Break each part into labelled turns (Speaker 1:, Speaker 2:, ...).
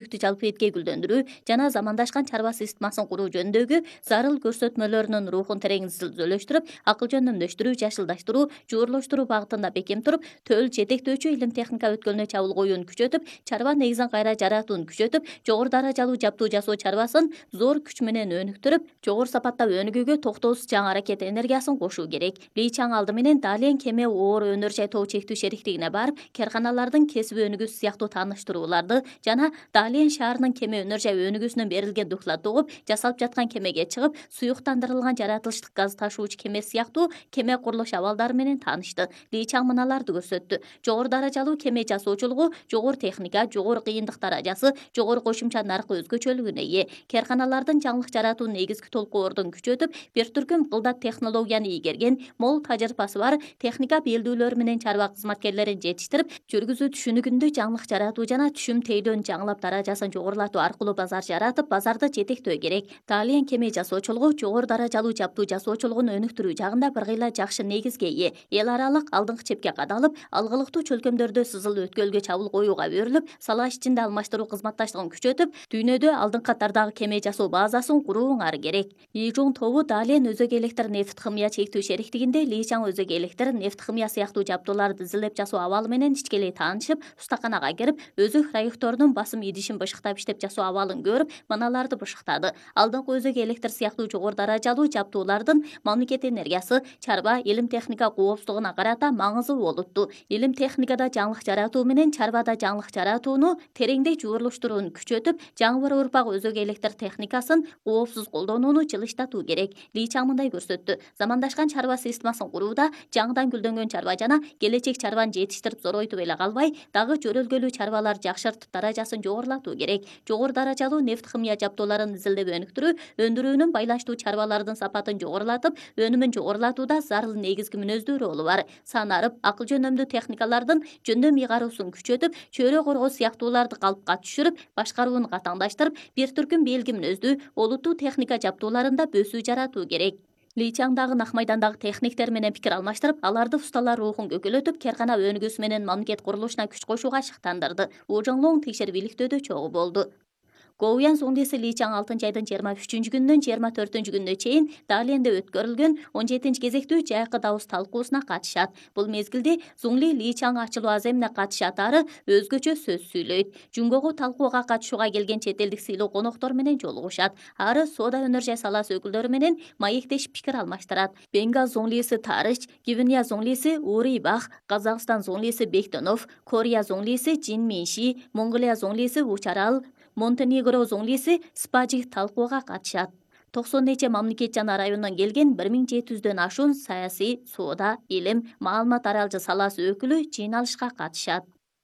Speaker 1: өнүмдүүлүктү жалпы этке гүлдөндүрүү жана замандашкан чарба системасын куруу жөнүндөгү зарыл көрсөтмөлөрүнүн рухун терең изилдөөлөштүрүп, акыл жөндөмдөштүрүү, жашылдаштыруу, жуурлаштыруу багытында бекем туруп, төл жетектөөчү илим техника өткөлүнө чабуулгоюун күчөтүп, чарба негизин кайра жаратууну күчөтүп, жогору даражалуу жаптуу жасоо чарбасын зор күч менен өнүктүрүп, жогору сапатта өнүгүүгө токтоосуз жаңы аракет энергиясын кошуу керек. Ли Чаң алды менен Далиен кеме оор өнөр жай тоо чектүү шериктигине барып, карханалардын кесип өнүгүүсү сыяктуу тааныштырууларды жана Далиен шаарынын кеме өнөр жай өнүгүүсүнөн берилген доклад угуп, жасалып жаткан кемеге чыгып, суюктандырылган жаратылыштык газ ташуучу кеме сыяктуу кеме курулуш абалдары менен таанышты. Ли Чаң мыналарды көрсөттү: жогору даражалуу кеме жасоочулугу жогору техника, жогору кыйындык даражасы, жогору кошумча наркы өзгөчөлүгүнө ээ. Карханалардын жаңылык жаратуунун негизги толкуордун күчөтүп, бир түркүм кылдат технологияны ийгерген, мол тажрыйбасы бар техника белдүүлөр менен чарба кызматкерлерин жетиштирип, жүргүзүү түшүнүгүндө жаңылык жаратуу жана түшүм тейлөөнү жаңылап даражасын жогорулатуу аркылуу базар жаратып, базарды жетектөө керек. Далиен кеме жасоочулугу жогору даражалуу жаптуу жасоочулугун өнүктүрүү жагында бир кыйла жакшы негизге ээ. Эл аралык алдыңкы чепке кадалып, алгылыктуу чөлкөмдөрдө сызыл өткөлгө чабуул коюуга берилип, сала ичинде алмаштыруу кызматташтыгын күчөтүп, дүйнөдө алдыңкы катардагы кеме жасоо базасын курууңар керек. Ижун тобу Далиен өзөк электр нефт хымыя чектүү шериктигинде Ли Чаң өзөк электр, нефт хымыя сыяктуу жаптууларды изилдеп жасоо абалы менен ичкелей таанышып, устаканага кирип, өзөк раекторунун басым идишин бышыктап иштеп жасоо абалын көрүп, мыналарды бышыктады. Алдыңкы өзөк электр сыяктуу жогору даражалуу жаптуулардын мамлекет энергиясы, чарба, илим техника коопсуздугуна карата маңызы болутту. Илим техникада жаңылык жаратуу менен чарбада жаңылык жаратууну тереңдей жуурлуштурууну күчөтүп, жаңы бір урпак өзөк электр техникасын коопсуз колдонууну жылыштатуу керек. Ли Чаң мындай көрсөттү: замандашкан чарба системасын курууда жаңыдан гүлдөнгөн чарба жана келечек чарбаны жетиштирип зоройтуп эле калбай, дагы жөрөлгөлүү чарбаларды жакшыртып даражасын жогорулатуу керек. Жогору даражалуу нефт хымыя жаптууларын изилдеп өнүктүрүү, өндүрүүнүн байланыштуу чарбалардын сапатын жогорулатып, өнүмүн жогорулатууда зарыл негизги мүнөздүү ролу бар. Санарып, акыл жөнөмдүү техникалардын жөндөм ыйгаруусун күчөтүп, чөйрө коргоо сыяктууларды калыпка түшүрүп, башкарууну катаңдаштырып, бир түркүм белги мүнөздүү, олуттуу техника жаптууларында бөсүү жаратуу керек. Ли Чаң дагы Нак майдандагы техниктер менен пикир алмаштырып, аларды усталар рухун көкөлөтүп, кархана өнүгүүсү менен мамлекет курулушуна күч кошууга шыктандырды. У Жоңлоң текшерип иликтөөдө чогуу болду. Гоуян Зуңлиси Ли Чаң 6 айдын 23-күнүнөн 24-күнүнө чейин Далиенде өткөрүлгөн 17 кезектүү жайкы дабыс талкуусуна катышат. Бул мезгилде Зуңли Ли Чаң ачылуу аземине катышатары өзгөчө сөз сүйлөйт. Жунгогу талкууга катышууга келген чет элдик сыйлуу коноктор менен жолугушат. Ары соода өнөр жай саласы өкүлдөрү менен маектешип пикир алмаштырат. Бенгал Зуңлиси Тарыч, Гвинея Зуңлиси Ури Бах, Казакстан Зуңлиси Бектонов, Корея Зуңлиси Жин Минши, Монголия Зуңлиси Учарал, Монтенегро Зуңлиси Спажих талкууга катышат. 90 нече мамлекет жана райондон келген 1700дөн ашуун саясий, соода, илим, маалымат аралжы саласы өкүлү жыйналышка катышат.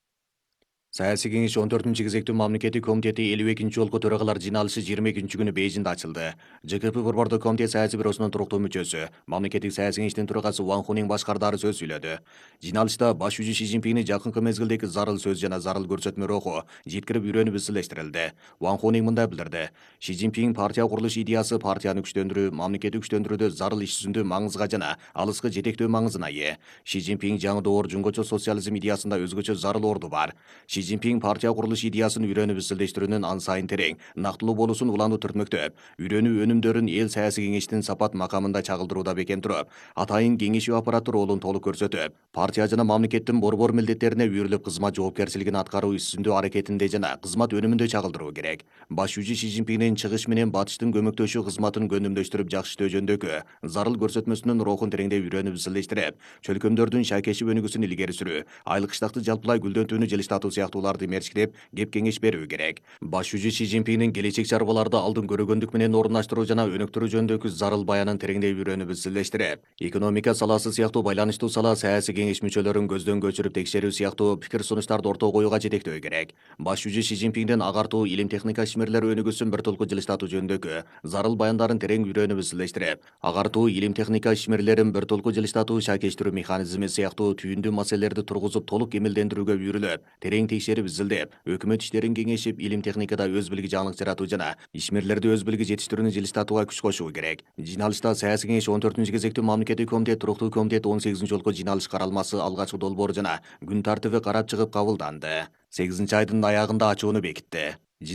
Speaker 2: Саясий кеңеш 14 кезектүү мамлекеттик комитети 52 жолку төрагалар жыйналышы 22-күнү Бейжиңде ачылды. ЖКП борбордук комитет саясий бюросунун туруктуу мүчөсү, мамлекеттик саясий кеңештин төрагасы Ван Хунин башкардары сөз сүйлөдү. Жыйналышта баш жүзү Ши Цзиньпиндин жакынкы мезгилдеги зарыл сөз жана зарыл көрсөтмө руху жеткирип үйрөнүп изилештирилди. Ван Хунин мындай билдирди: Ши Цзиньпин партия курулуш идеясы партияны күчтөндүрүү, мамлекетти күчтөндүрүүдө зарыл иш жүзүндө маңызга жана алыскы жетектөө маңызына ээ. Ши Цзиньпин жаңы доор жунгочо социализм идеясында өзгөчө зарыл орду бар. Ши Цзиньпин партия курулуш идеясын үйрөнүп изилдештирүүнүн ан сайын терең, нактылуу болуусун улануу түртмөктөп, үйрөнүү өнүмдөрүн эл саясий кеңештин сапат макамында чагылдырууда бекем туруп, атайын кеңешүү аппараты ролун толук көрсөтүп, партия жана мамлекеттин борбор милдеттерине үйрүлүп кызмат жоопкерчилигин аткаруу иш жүзүндө аракетинде жана кызмат өнүмүндө чагылдыруу керек. Баш жүзү Ши Цзиньпиндин чыгыш менен батыштын көмөктөшүү кызматын көнүмдөштүрүп жакшыртуу жөнүндөгү зарыл көрсөтмөсүнүн рухун тереңдеп үйрөнүп изилдештирип, чөлкөмдөрдүн шайкешип өнүгүүсүн илгери сүрүү, айлык кыштакты жалпылай гүлдөнтүүнү жылыштатуу сыяктууларды мерчилеп, кеп кеңеш берүү керек. Баш жүзү Ши Цзиньпиндин келечек чарбаларды алдын көрөгөндүк менен орундаштыруу жана өнүктүрүү жөнүндөгү зарыл баянын тереңдеп үйрөнүп изилдештирип, экономика саласы сыяктуу байланыштуу сала саясий кеңеш мүчөлөрүн көздөн көчүрүп текшерүү сыяктуу пикир сунуштарды ортого коюуга жетектөө керек. Баш жүзү Ши Цзиньпиндин агартуу, илим техника ишмерлери өнүгүүсүн бир толку жылыштатуу жөнүндөгү зарыл баяндарын терең үйрөнүп изилдештирип, агартуу, илим техника ишмерлерин бир толку жылыштатуу, шайкештирүү механизми сыяктуу түйүндүү маселелерди тургузуп толук эмилдендирүүгө үйрүлүп, терең текшерип изилдеп, өкмөт иштерин кеңешип, илим техникада өз билги жаңылык жаратуу жана ишмерлерди өз билги жетиштирүүнү жылыштатууга күч кошуу керек. Жыйналышта саясий кеңеш 14 кезектүү мамлекеттик комитет, туруктуу комитет 18 жолку жыйналыш каралмасы, алгачкы долбоор жана күн тартиби карап чыгып кабылданды. 8 айдын аягында ачууну бекитти.